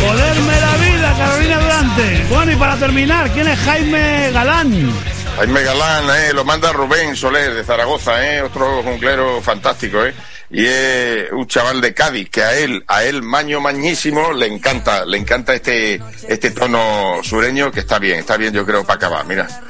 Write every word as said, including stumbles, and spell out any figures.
Joderme la vida, Carolina Durante. Bueno, y para terminar, ¿quién es Jaime Galán? Jaime Galán, eh, lo manda Rubén Soler de Zaragoza, eh, otro junglero fantástico, eh. Y es un chaval de Cádiz que a él, a él maño mañísimo le encanta, le encanta este, este tono sureño que está bien, está bien yo creo para acabar, mira.